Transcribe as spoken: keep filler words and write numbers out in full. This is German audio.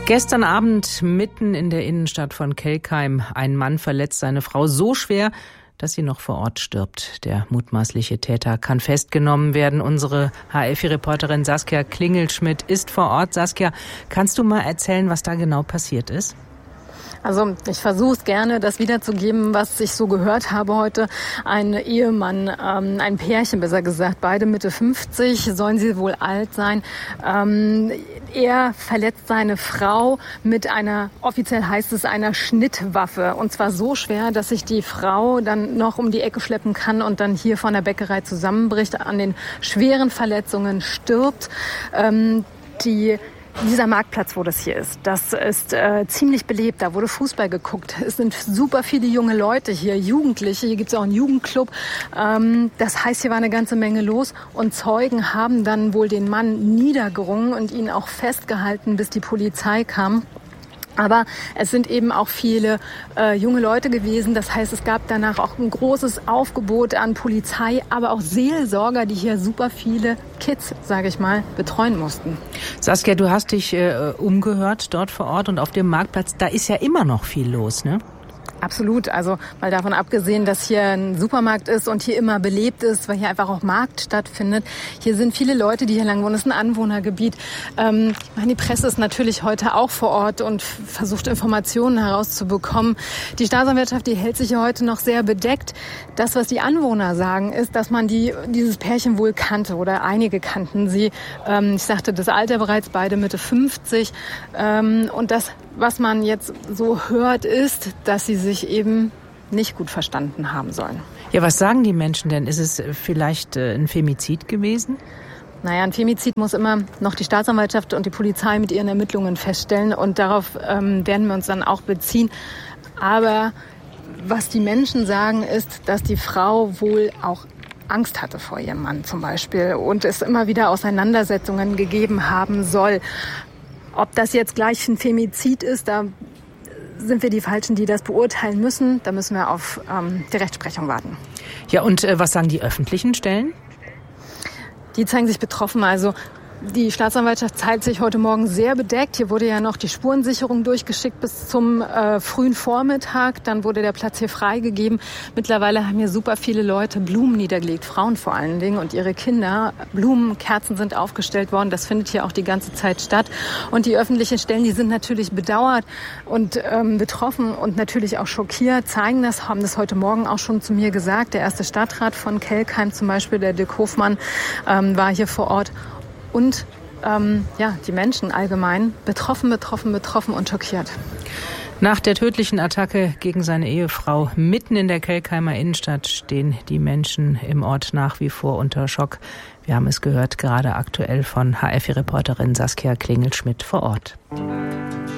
Gestern Abend mitten in der Innenstadt von Kelkheim. Ein Mann verletzt seine Frau so schwer, dass sie noch vor Ort stirbt. Der mutmaßliche Täter kann festgenommen werden. Unsere H F I-Reporterin Saskia Klingelschmidt ist vor Ort. Saskia, kannst du mal erzählen, was da genau passiert ist? Also ich versuche es gerne, das wiederzugeben, was ich so gehört habe heute. Ein Ehemann, ähm, ein Pärchen besser gesagt, beide Mitte fünfzig, sollen sie wohl alt sein. Ähm, er verletzt seine Frau mit einer, offiziell heißt es, einer Schnittwaffe. Und zwar so schwer, dass sich die Frau dann noch um die Ecke schleppen kann und dann hier von der Bäckerei zusammenbricht, an den schweren Verletzungen stirbt. Ähm, die Dieser Marktplatz, wo das hier ist, das ist äh, ziemlich belebt. Da wurde Fußball geguckt. Es sind super viele junge Leute hier, Jugendliche. Hier gibt es auch einen Jugendclub. Ähm, das heißt, hier war eine ganze Menge los. Und Zeugen haben dann wohl den Mann niedergerungen und ihn auch festgehalten, bis die Polizei kam. Aber es sind eben auch viele äh, junge Leute gewesen. Das heißt, es gab danach auch ein großes Aufgebot an Polizei, aber auch Seelsorger, die hier super viele Kids, sage ich mal, betreuen mussten. Saskia, du hast dich äh, umgehört dort vor Ort und auf dem Marktplatz. Da ist ja immer noch viel los, ne? Absolut. Also mal davon abgesehen, dass hier ein Supermarkt ist und hier immer belebt ist, weil hier einfach auch Markt stattfindet. Hier sind viele Leute, die hier lang wohnen. Es ist ein Anwohnergebiet. Ähm, ich meine, die Presse ist natürlich heute auch vor Ort und versucht, Informationen herauszubekommen. Die Staatsanwaltschaft, die hält sich hier heute noch sehr bedeckt. Das, was die Anwohner sagen, ist, dass man die, dieses Pärchen wohl kannte oder einige kannten sie. Ähm, ich sagte, das Alter bereits beide Mitte fünfzig. Ähm, und das, was man jetzt so hört, ist, dass sie sich eben nicht gut verstanden haben sollen. Ja, was sagen die Menschen denn? Ist es vielleicht ein Femizid gewesen? Naja, ein Femizid muss immer noch die Staatsanwaltschaft und die Polizei mit ihren Ermittlungen feststellen. Und darauf ähm, werden wir uns dann auch beziehen. Aber was die Menschen sagen, ist, dass die Frau wohl auch Angst hatte vor ihrem Mann zum Beispiel und es immer wieder Auseinandersetzungen gegeben haben soll. Ob das jetzt gleich ein Femizid ist, da sind wir die Falschen, die das beurteilen müssen. Da müssen wir auf ähm, die Rechtsprechung warten. Ja, und äh, was sagen die öffentlichen Stellen? Die zeigen sich betroffen. Also die Staatsanwaltschaft zeigt sich heute Morgen sehr bedeckt. Hier wurde ja noch die Spurensicherung durchgeschickt bis zum äh, frühen Vormittag. Dann wurde der Platz hier freigegeben. Mittlerweile haben hier super viele Leute Blumen niedergelegt, Frauen vor allen Dingen und ihre Kinder. Blumen, Kerzen sind aufgestellt worden. Das findet hier auch die ganze Zeit statt. Und die öffentlichen Stellen, die sind natürlich bedauert und ähm, betroffen und natürlich auch schockiert, zeigen das, haben das heute Morgen auch schon zu mir gesagt. Der erste Stadtrat von Kelkheim zum Beispiel, der Dirk Hofmann, ähm, war hier vor Ort. Und ähm, ja, die Menschen allgemein betroffen, betroffen, betroffen und schockiert. Nach der tödlichen Attacke gegen seine Ehefrau mitten in der Kelkheimer Innenstadt stehen die Menschen im Ort nach wie vor unter Schock. Wir haben es gehört, gerade aktuell von H F I-Reporterin Saskia Klingelschmidt vor Ort.